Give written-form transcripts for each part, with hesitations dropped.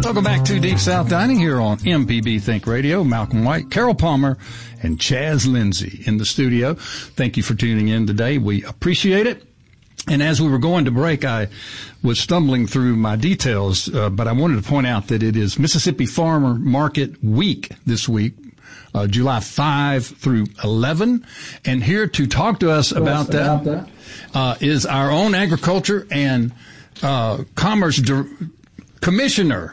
Welcome back to Deep South Dining here on MPB Think Radio. Malcolm White, Carol Palmer, and Chaz Lindsay in the studio. Thank you for tuning in today. We appreciate it. And as we were going to break, I was stumbling through my details, but I wanted to point out that it is Mississippi Farmer Market Week this week, July 5 through 11. And here to talk to us about that is our own Agriculture and Commerce Commissioner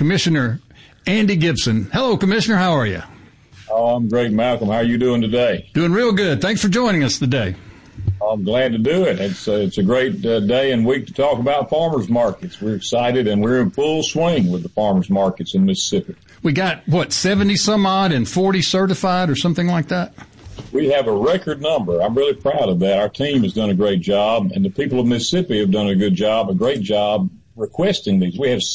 Andy Gibson. Hello, Commissioner. How are you? Oh, I'm great, Malcolm. How are you doing today? Doing real good. Thanks for joining us today. I'm glad to do it. It's a great day and week to talk about farmers markets. We're excited, and we're in full swing with the farmers markets in Mississippi. We got, 70 some odd and 40 certified or something like that? We have a record number. I'm really proud of that. Our team has done a great job, and the people of Mississippi have done a great job requesting these. We have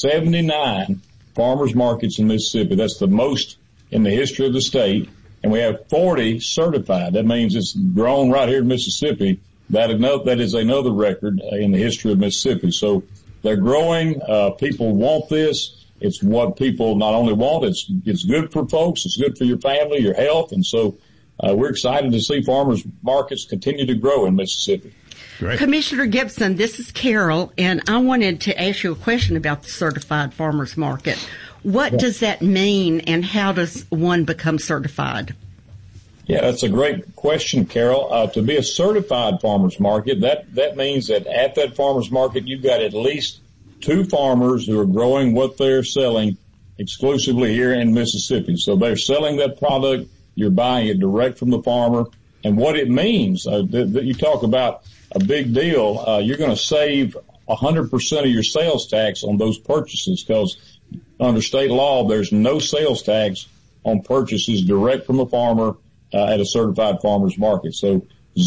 79 farmers markets in Mississippi. That's the most in the history of the state. And we have 40 certified. That means it's grown right here in Mississippi. That is another record in the history of Mississippi. So they're growing. People want this. It's what people not only want, it's good for folks. It's good for your family, your health. And so we're excited to see farmers markets continue to grow in Mississippi. Great. Commissioner Gibson, this is Carol, and I wanted to ask you a question about the certified farmers market. What does that mean, and how does one become certified? Yeah, that's a great question, Carol. To be a certified farmers market, that means that at that farmers market, you've got at least 2 farmers who are growing what they're selling exclusively here in Mississippi. So they're selling that product. You're buying it direct from the farmer. And what it means, that you talk about a big deal, you're going to save 100% of your sales tax on those purchases, because under state law, there's no sales tax on purchases direct from a farmer at a certified farmers market. So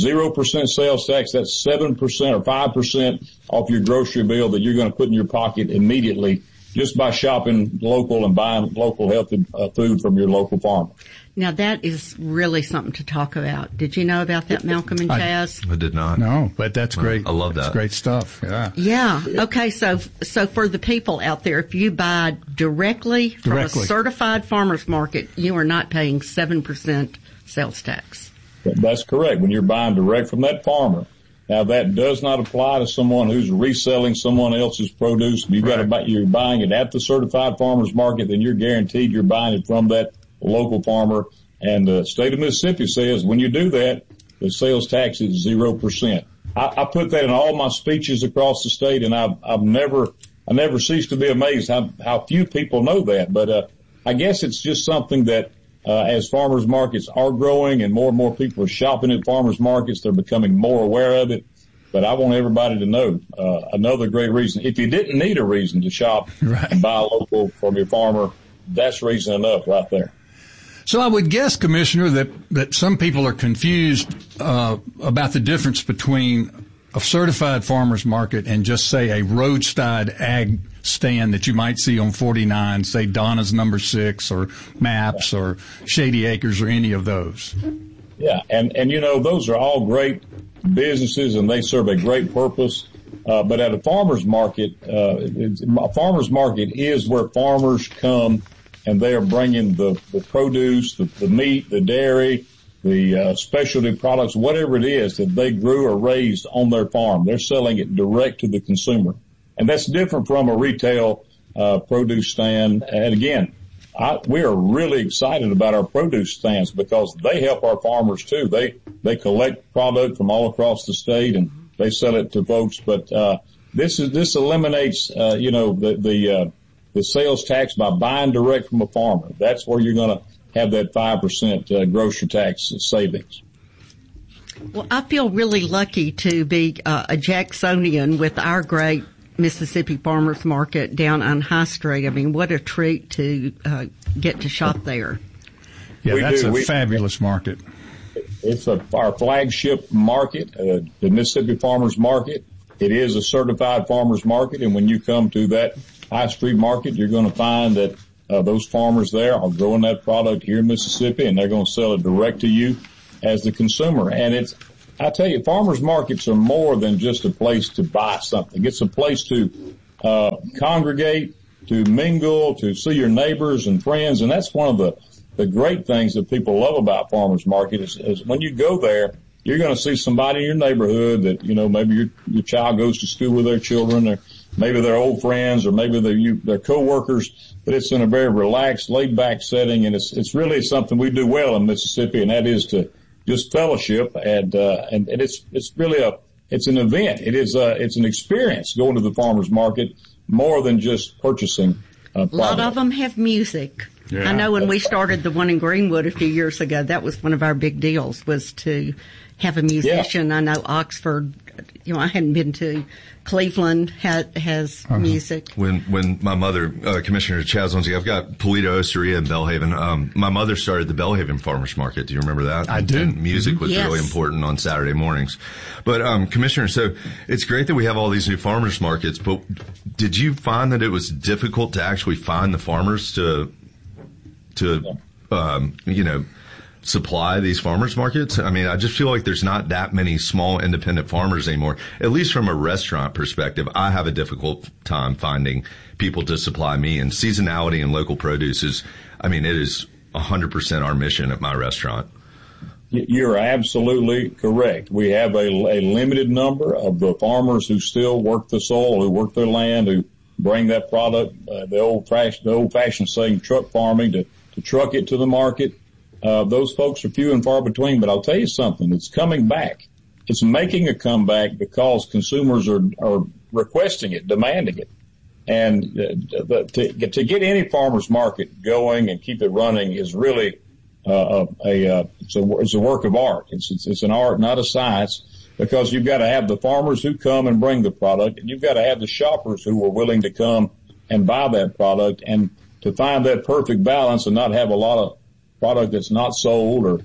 0% sales tax, that's 7% or 5% off your grocery bill that you're going to put in your pocket immediately just by shopping local and buying local healthy food from your local farmer. Now, that is really something to talk about. Did you know about that, Malcolm and Chaz? I did not. No, but that's great. I love that. That's great stuff. Yeah. Yeah. Okay. So for the people out there, if you buy directly from a certified farmers market, you are not paying 7% sales tax. That's correct. When you're buying direct from that farmer. Now, that does not apply to someone who's reselling someone else's produce. You're buying it at the certified farmers market, then you're guaranteed you're buying it from that local farmer. And the state of Mississippi says when you do that, the sales tax is 0%. I put that in all my speeches across the state, and I never cease to be amazed how few people know that. But I guess it's just something that as farmers markets are growing and more people are shopping at farmers markets, they're becoming more aware of it. But I want everybody to know another great reason. If you didn't need a reason to shop and buy local from your farmer, that's reason enough right there. So I would guess, Commissioner, that some people are confused about the difference between a certified farmers market and just, say, a roadside ag stand that you might see on 49, say Donna's Number 6 or Maps or Shady Acres or any of those. Yeah, and those are all great businesses and they serve a great purpose. But at a farmer's market, a farmer's market is where farmers come and they are bringing the produce, the meat, the dairy, the specialty products, whatever it is that they grew or raised on their farm. They're selling it direct to the consumer. And that's different from a retail produce stand. And again, we are really excited about our produce stands because they help our farmers too. They collect product from all across the state and they sell it to folks. But this eliminates the sales tax by buying direct from a farmer. That's where you're going to have that 5% grocery tax savings. Well, I feel really lucky to be a Jacksonian with our great Mississippi Farmers Market down on High Street. I mean, what a treat to get to shop there. Yeah, that's a fabulous market. It's our flagship market, the Mississippi Farmers Market. It is a certified farmers market, and when you come to that High Street market, you're going to find that those farmers there are growing that product here in Mississippi, and they're going to sell it direct to you as the consumer. And I tell you, farmers markets are more than just a place to buy something. It's a place to congregate, mingle, to see your neighbors and friends. And that's one of the great things that people love about farmers market is when you go there, you're going to see somebody in your neighborhood that, maybe your child goes to school with their children, or maybe they're old friends, or maybe they're coworkers, but it's in a very relaxed, laid back setting. And it's really something we do well in Mississippi, and that is to just fellowship. And it's really it's an event. It's an experience going to the farmers market more than just purchasing a lot of them have music. Yeah. I know when we started the one in Greenwood a few years ago, that was one of our big deals, was to have a musician. Yeah. I know Oxford, I hadn't been to Cleveland, has music. When my mother, Commissioner Chaz Lindsey, I've got Paleto, Osteria, and Belhaven. My mother started the Belhaven Farmers Market. Do you remember that? I do. And music was really important on Saturday mornings. But, Commissioner, so it's great that we have all these new farmers markets, but did you find that it was difficult to actually find the farmers to supply these farmers markets? I mean, I just feel like there's not that many small independent farmers anymore. At least from a restaurant perspective, I have a difficult time finding people to supply me. And seasonality and local produce it is 100% our mission at my restaurant. You're absolutely correct. We have a limited number of the farmers who still work the soil, who work their land, who bring that product, the old-fashioned saying, truck farming, to truck it to the market. Those folks are few and far between, but I'll tell you something, it's coming back. It's making a comeback because consumers are requesting it, demanding it. And to get any farmer's market going and keep it running is really it's a work of art. It's an art, not a science, because you've got to have the farmers who come and bring the product, and you've got to have the shoppers who are willing to come and buy that product. And to find that perfect balance and not have a lot of product that's not sold, or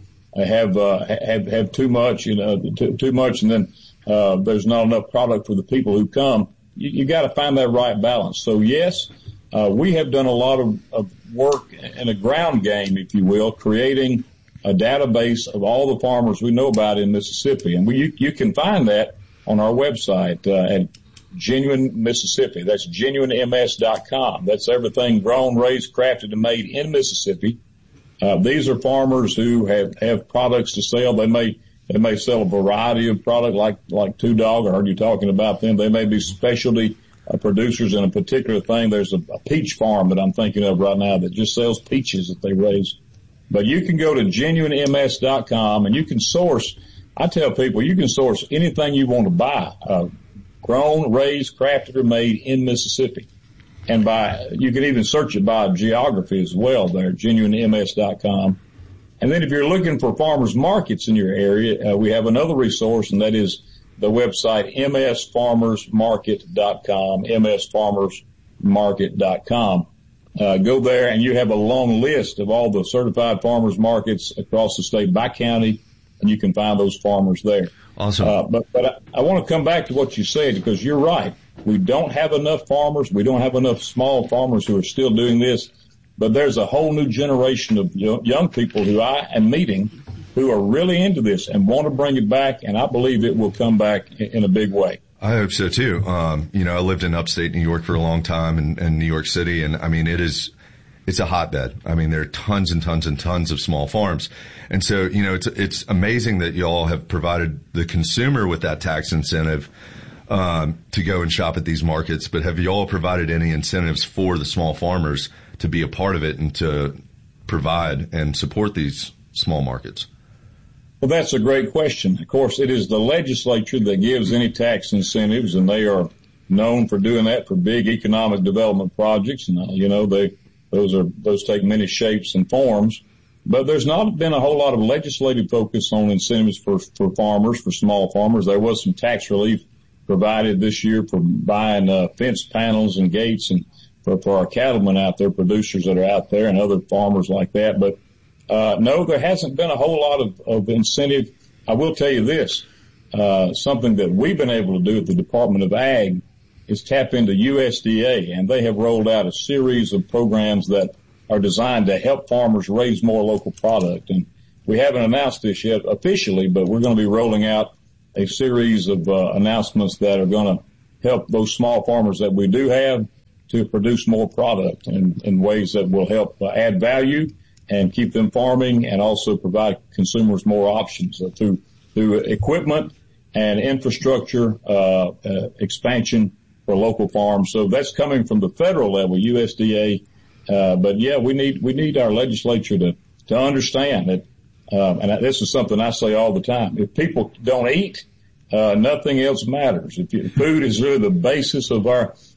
have too much, too much, and then there's not enough product for the people who come. You got to find that right balance. So yes, we have done a lot of work in a ground game, if you will, creating a database of all the farmers we know about in Mississippi, and you can find that on our website at Genuine Mississippi. That's genuinems.com. That's everything grown, raised, crafted, and made in Mississippi. These are farmers who have products to sell. They may sell a variety of product like Two Dog. I heard you talking about them. They may be specialty producers in a particular thing. There's a peach farm that I'm thinking of right now that just sells peaches that they raise. But you can go to genuinems.com and you can source. I tell people you can source anything you want to buy, grown, raised, crafted, or made in Mississippi. And you can even search it by geography as well there, genuinems.com. And then if you're looking for farmers markets in your area, we have another resource, and that is the website msfarmersmarket.com, msfarmersmarket.com. Go there and you have a long list of all the certified farmers markets across the state by county, and you can find those farmers there. Awesome. But I want to come back to what you said, because you're right. We don't have enough farmers. We don't have enough small farmers who are still doing this. But there's a whole new generation of young people who I am meeting who are really into this and want to bring it back, and I believe it will come back in a big way. I hope so too. I lived in upstate New York for a long time in New York City, and it's a hotbed. There are tons and tons and tons of small farms. And so, it's amazing that y'all have provided the consumer with that tax incentive to go and shop at these markets, but have you all provided any incentives for the small farmers to be a part of it and to provide and support these small markets? Well, that's a great question. Of course, it is the legislature that gives any tax incentives, and they are known for doing that for big economic development projects. And, those take many shapes and forms. But there's not been a whole lot of legislative focus on incentives for farmers, for small farmers. There was some tax relief provided this year for buying fence panels and gates, and for our cattlemen out there, producers that are out there, and other farmers like that. But no, there hasn't been a whole lot of incentive. I will tell you this, something that we've been able to do at the Department of Ag is tap into USDA, and they have rolled out a series of programs that are designed to help farmers raise more local product. And we haven't announced this yet officially, but we're going to be rolling out a series of announcements that are going to help those small farmers that we do have to produce more product in ways that will help add value and keep them farming, and also provide consumers more options through equipment and infrastructure expansion for local farms. So that's coming from the federal level, USDA. But yeah, we need our legislature to understand that. And this is something I say all the time. If people don't eat, nothing else matters. Food is really the basis of our